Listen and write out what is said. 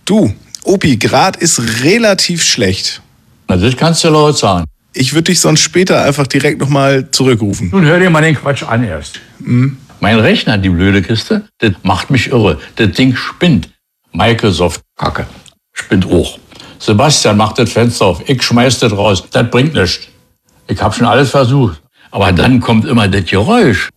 Du, Opi, Grad ist relativ schlecht. Na, das kannst du laut sagen. Ich würde dich sonst später einfach direkt nochmal zurückrufen. Nun hör dir mal den Quatsch an erst. Mein Rechner, die blöde Kiste, das macht mich irre. Das Ding spinnt. Microsoft-Kacke. Spinnt auch. Sebastian macht das Fenster auf. Ich schmeiß das raus. Das bringt nichts. Ich hab schon alles versucht. Aber dann kommt immer das Geräusch.